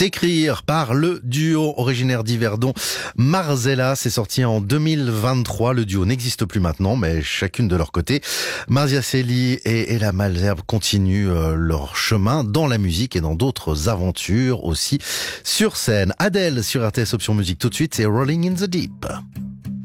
écrire par le duo originaire d'Yverdon, Marzella. C'est sorti en 2023. Le duo n'existe plus maintenant, mais chacune de leur côté. Marzia Celi et Ella Malherbe continuent leur chemin dans la musique et dans d'autres aventures aussi sur scène. Adèle sur RTS Option Musique tout de suite, c'est Rolling in the Deep.